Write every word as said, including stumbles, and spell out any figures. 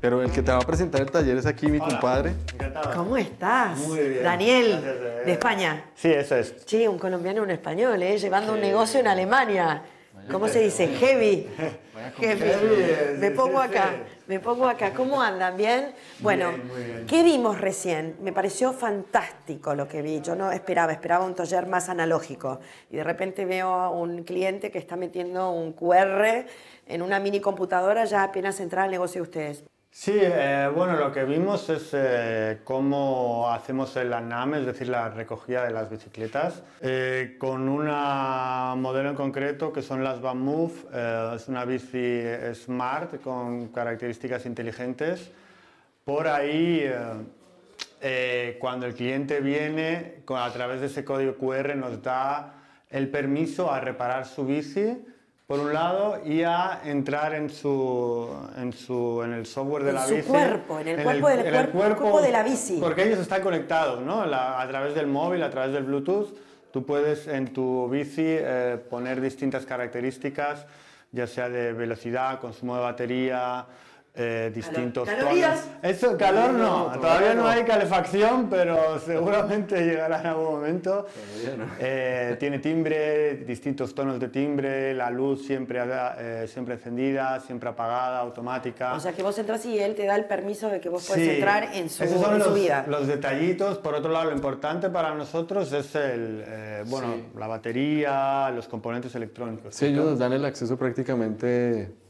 Pero el que te va a presentar el taller es aquí mi Hola, compadre. encantado. ¿Cómo estás? Muy bien. Daniel, Gracias, eh. de España. Sí, eso es. Sí, un colombiano y un español, ¿eh? Llevando un negocio en Alemania. ¿Cómo se dice? Heavy. Heavy. Me pongo acá, me pongo acá. ¿Cómo andan? ¿Bien? Bueno, Bien, muy bien. ¿qué vimos recién? Me pareció fantástico lo que vi. Yo no esperaba, esperaba un taller más analógico. Y de repente veo a un cliente que está metiendo un Q R en una mini computadora ya apenas entrar al negocio de ustedes. Sí, eh, bueno, lo que vimos es eh, cómo hacemos el ANAM, es decir, la recogida de las bicicletas, eh, con una modelo en concreto que son las VanMoof. Eh, es una bici smart con características inteligentes. Por ahí, eh, eh, cuando el cliente viene, con- a través de ese código Q R nos da el permiso a reparar su bici, por un lado, y a entrar en, su, en, su, en el software de En la su bici. cuerpo, en el cuerpo del en el cuerpo- cuerpo de la bici. Porque ellos están conectados, ¿no? La- a través del móvil, a través del Bluetooth, tú puedes en tu bici eh, poner distintas características, ya sea de velocidad, consumo de batería, eh, distintos ¿Calorías? tonos. Eso, calor no, No, todavía no no. hay calefacción, pero seguramente llegará en algún momento. Todavía no. Eh, tiene timbre, distintos tonos de timbre, la luz siempre, eh, siempre encendida, siempre apagada, automática. O sea, que vos entras y él te da el permiso de que vos puedes Sí, entrar en su, esos son en los, su vida. los detallitos. Por otro lado, lo importante para nosotros es el, eh, bueno, Sí. la batería, los componentes electrónicos. Sí, ellos nos dan el acceso prácticamente